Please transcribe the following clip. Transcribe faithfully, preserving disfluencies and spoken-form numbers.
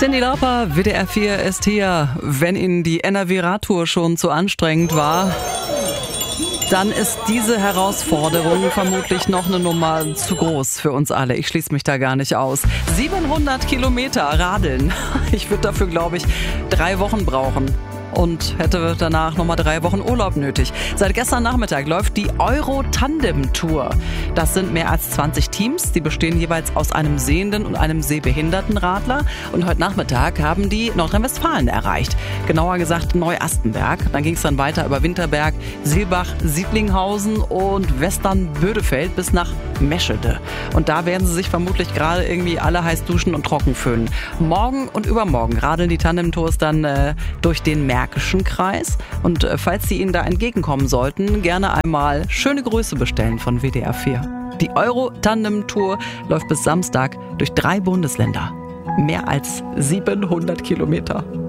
Cyndi Lauper, W D R vier ist hier. Wenn Ihnen die N R W-Radtour schon zu anstrengend war, dann ist diese Herausforderung vermutlich noch eine Nummer zu groß für uns alle. Ich schließe mich da gar nicht aus. siebenhundert Kilometer radeln. Ich würde dafür, glaube ich, drei Wochen brauchen. Und hätte danach nochmal drei Wochen Urlaub nötig. Seit gestern Nachmittag läuft die Euro-Tandem-Tour. Das sind mehr als zwanzig Teams. Die bestehen jeweils aus einem sehenden und einem sehbehinderten Radler. Und heute Nachmittag haben die Nordrhein-Westfalen erreicht. Genauer gesagt Neuastenberg. Dann ging es dann weiter über Winterberg, Silbach, Siedlinghausen und Western-Bödefeld bis nach Meschede. Und da werden sie sich vermutlich gerade irgendwie alle heiß duschen und trocken föhnen. Morgen und übermorgen radeln die Tandem-Tours dann äh, durch den Märkischen Kreis. Und äh, falls Sie Ihnen da entgegenkommen sollten, gerne einmal schöne Grüße bestellen von W D R vier. Die Euro-Tandem-Tour läuft bis Samstag durch drei Bundesländer. Mehr als siebenhundert Kilometer.